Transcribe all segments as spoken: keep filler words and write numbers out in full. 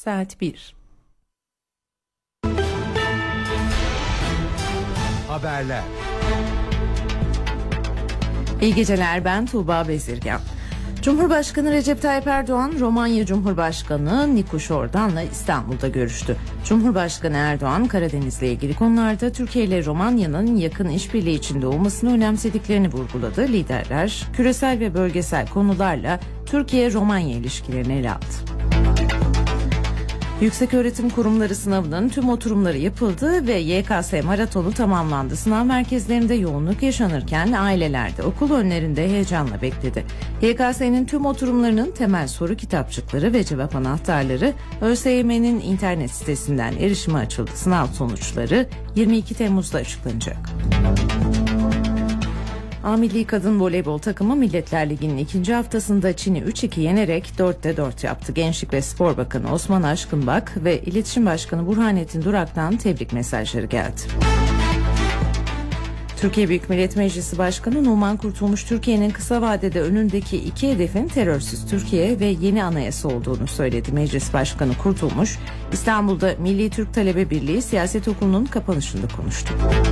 Saat bir. Haberler. İyi geceler, ben Tuğba Bezirgan. Cumhurbaşkanı Recep Tayyip Erdoğan, Romanya Cumhurbaşkanı Nikoş Ordan'la İstanbul'da görüştü. Cumhurbaşkanı Erdoğan, Karadeniz'le ilgili konularda Türkiye ile Romanya'nın yakın işbirliği içinde olmasını önemsediklerini vurguladı. Liderler, küresel ve bölgesel konularla Türkiye-Romanya ilişkilerini ele aldı. Yükseköğretim Kurumları sınavının tüm oturumları yapıldı ve Y K S maratonu tamamlandı. Sınav merkezlerinde yoğunluk yaşanırken aileler de okul önlerinde heyecanla bekledi. Y K S'nin tüm oturumlarının temel soru kitapçıkları ve cevap anahtarları ÖSYM'nin internet sitesinden erişime açıldı. Sınav sonuçları yirmi iki Temmuz'da açıklanacak. A Milli Kadın Voleybol takımı Milletler Ligi'nin ikinci haftasında Çin'i üç iki yenerek dörtte dört yaptı. Gençlik ve Spor Bakanı Osman Aşkınbak ve İletişim Başkanı Burhanettin Durak'tan tebrik mesajları geldi. Türkiye Büyük Millet Meclisi Başkanı Numan Kurtulmuş, Türkiye'nin kısa vadede önündeki iki hedefin terörsüz Türkiye ve yeni anayasa olduğunu söyledi. Meclis Başkanı Kurtulmuş, İstanbul'da Milli Türk Talebe Birliği Siyaset Okulu'nun kapanışında konuştu.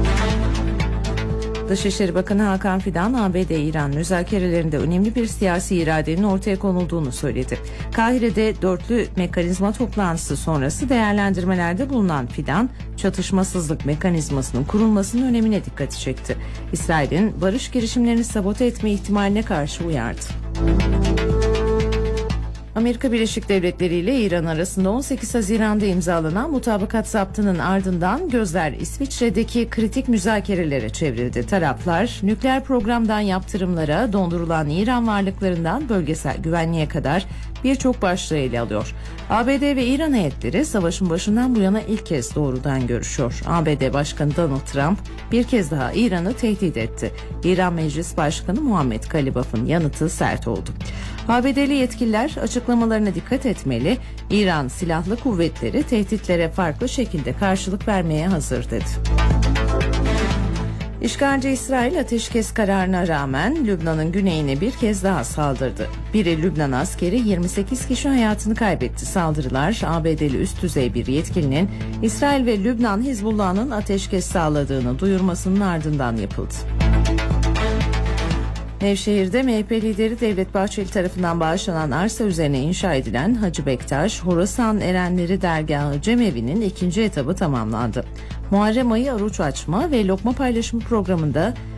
Dışişleri Bakanı Hakan Fidan, A B D-İran müzakerelerinde önemli bir siyasi iradenin ortaya konulduğunu söyledi. Kahire'de dörtlü mekanizma toplantısı sonrası değerlendirmelerde bulunan Fidan, çatışmasızlık mekanizmasının kurulmasının önemine dikkati çekti. İsrail'in barış girişimlerini sabote etme ihtimaline karşı uyardı. Amerika Birleşik Devletleri ile İran arasında on sekiz Haziran'da imzalanan mutabakat zaptının ardından gözler İsviçre'deki kritik müzakerelere çevrildi. Taraflar nükleer programdan yaptırımlara, dondurulan İran varlıklarından bölgesel güvenliğe kadar birçok başlığı ele alıyor. A B D ve İran heyetleri savaşın başından bu yana ilk kez doğrudan görüşüyor. A B D Başkanı Donald Trump bir kez daha İran'ı tehdit etti. İran Meclis Başkanı Muhammed Kalibaf'ın yanıtı sert oldu. A B D'li yetkililer açıklamalarına dikkat etmeli, İran silahlı kuvvetleri tehditlere farklı şekilde karşılık vermeye hazır dedi. İşgalci İsrail ateşkes kararına rağmen Lübnan'ın güneyine bir kez daha saldırdı. Biri Lübnan askeri, yirmi sekiz kişi hayatını kaybetti. Saldırılar A B D'li üst düzey bir yetkilinin İsrail ve Lübnan Hizbullah'ın ateşkes sağladığını duyurmasının ardından yapıldı. Nevşehir'de M H P lideri Devlet Bahçeli tarafından bağışlanan arsa üzerine inşa edilen Hacı Bektaş, Horasan Erenleri Dergahı Cemevi'nin ikinci etabı tamamlandı. Muharrem ayı oruç açma ve lokma paylaşımı programında